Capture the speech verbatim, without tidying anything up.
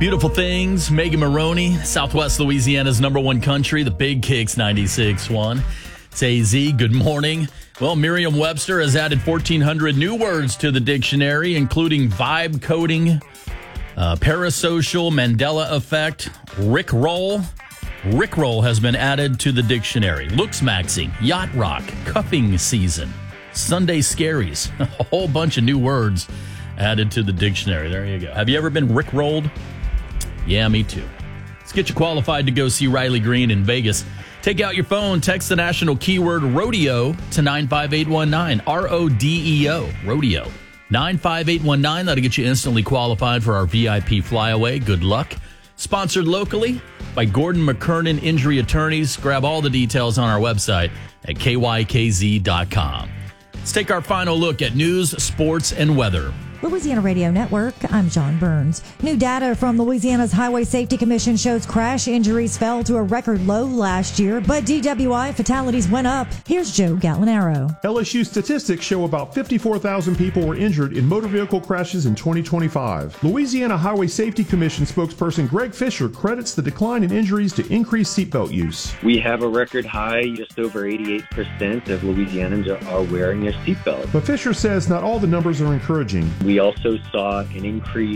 Beautiful Things, Megan Maroney, Southwest Louisiana's number one country, the Big Kicks ninety-six point one. It's A Z, good morning. Well, Merriam-Webster has added fourteen hundred new words to the dictionary, including vibe coding, uh, parasocial, Mandela effect, Rickroll. Rickroll has been added to the dictionary. Looks maxing, yacht rock, cuffing season, Sunday scaries. A whole bunch of new words added to the dictionary. There you go. Have you ever been Rickrolled? Yeah, me too. Let's get you qualified to go see Riley Green in Vegas. Take out your phone, text the national keyword rodeo to nine five eight one nine, R O D E O, rodeo. nine five eight one nine, that'll get you instantly qualified for our V I P flyaway. Good luck. Sponsored locally by Gordon McKernan Injury Attorneys. Grab all the details on our website at K Y K Z dot com. Let's take our final look at news, sports, and weather. Louisiana Radio Network, I'm John Burns. New data from Louisiana's Highway Safety Commission shows crash injuries fell to a record low last year, but D W I fatalities went up. Here's Joe Gallinaro. L S U statistics show about fifty-four thousand people were injured in motor vehicle crashes in twenty twenty-five. Louisiana Highway Safety Commission spokesperson Greg Fisher credits the decline in injuries to increased seatbelt use. We have a record high, just over eighty-eight percent of Louisianans are wearing their seatbelt. But Fisher says not all the numbers are encouraging. We also saw an increase